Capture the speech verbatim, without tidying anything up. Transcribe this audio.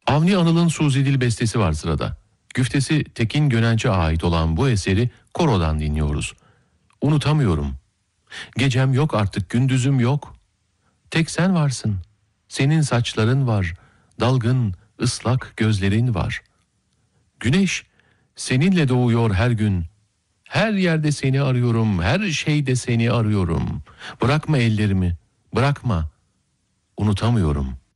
Avni Anıl'ın Suzidil bestesi var sırada. Güftesi Tekin Gönenç'e ait olan bu eseri korodan dinliyoruz. Unutamıyorum. Gecem yok artık, gündüzüm yok. Tek sen varsın. Senin saçların var. Dalgın, ıslak gözlerin var. Güneş seninle doğuyor her gün. Her yerde seni arıyorum, her şeyde seni arıyorum. Bırakma ellerimi, bırakma. Unutamıyorum.